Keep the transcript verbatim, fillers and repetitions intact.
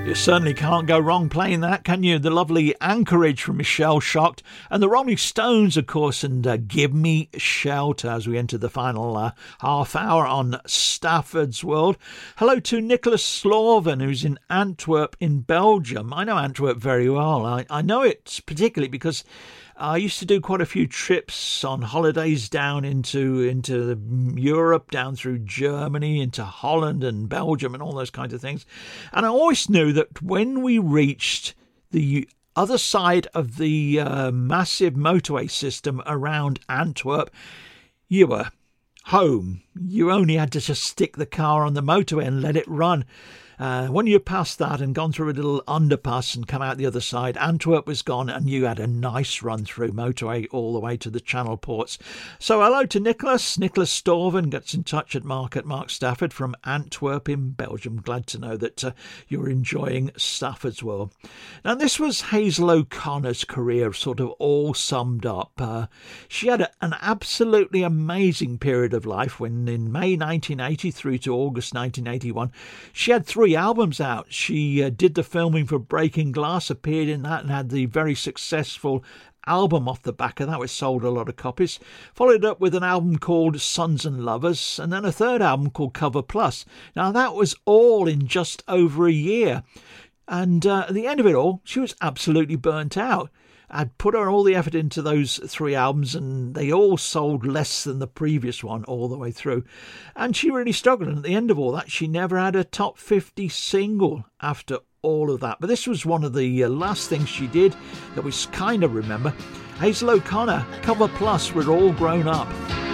You certainly can't go wrong playing that, can you? The lovely Anchorage from Michelle Shocked, and the Rolling Stones, of course, and uh, Give Me Shelter as we enter the final uh, half hour on Stafford's World. Hello to Nicholas Slorven, who's in Antwerp in Belgium. I know Antwerp very well. I, I know it particularly because I used to do quite a few trips on holidays down into into Europe, down through Germany, into Holland and Belgium and all those kinds of things. And I always knew that when we reached the other side of the uh, massive motorway system around Antwerp, you were home. You only had to just stick the car on the motorway and let it run. Uh, when you passed that and gone through a little underpass and come out the other side, Antwerp was gone and you had a nice run through motorway all the way to the Channel ports. So hello to Nicholas. Nicholas Storven gets in touch at Mark at Mark Stafford from Antwerp in Belgium. Glad to know that uh, you're enjoying Stafford's World. Now, this was Hazel O'Connor's career sort of all summed up. Uh, she had a, an absolutely amazing period of life when in May nineteen eighty through to August nineteen eighty-one, she had three albums out. She uh, did the filming for Breaking Glass, appeared in that and had the very successful album off the back of that, which sold a lot of copies. Followed up with an album called Sons and Lovers, and then a third album called Cover Plus. Now that was all in just over a year. And uh, at the end of it all, she was absolutely burnt out. I'd put her all the effort into those three albums and they all sold less than the previous one all the way through. And she really struggled. And at the end of all that, she never had a top fifty single after all of that. But this was one of the uh, last things she did that we kind of remember. Hazel O'Connor, Cover Plus, We're All Grown Up.